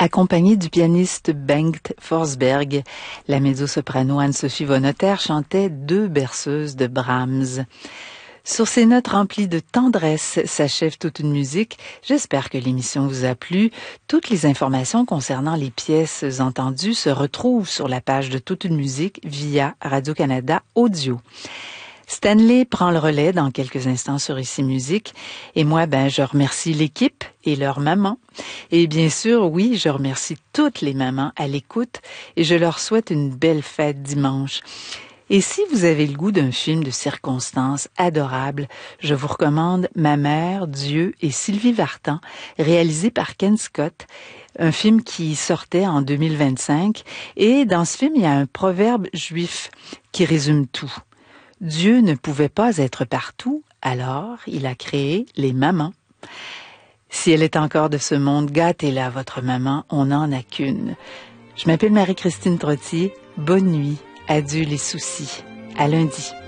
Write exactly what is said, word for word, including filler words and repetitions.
Accompagnée du pianiste Bengt Forsberg, la mezzo-soprano Anne-Sophie von Otter chantait deux berceuses de Brahms. Sur ces notes remplies de tendresse s'achève toute une musique. J'espère que l'émission vous a plu. Toutes les informations concernant les pièces entendues se retrouvent sur la page de Toute une musique via Radio-Canada Audio. Stanley prend le relais dans quelques instants sur Ici Musique. Et moi, ben, je remercie l'équipe et leur maman. Et bien sûr, oui, je remercie toutes les mamans à l'écoute et je leur souhaite une belle fête dimanche. Et si vous avez le goût d'un film de circonstances adorable, je vous recommande Ma mère, Dieu et Sylvie Vartan, réalisé par Ken Scott, un film qui sortait en deux mille vingt-cinq. Et dans ce film, il y a un proverbe juif qui résume tout. Dieu ne pouvait pas être partout, alors il a créé les mamans. Si elle est encore de ce monde, gâtez-la, votre maman, on n'en a qu'une. Je m'appelle Marie-Christine Trottier, bonne nuit. Adieu les soucis. À lundi.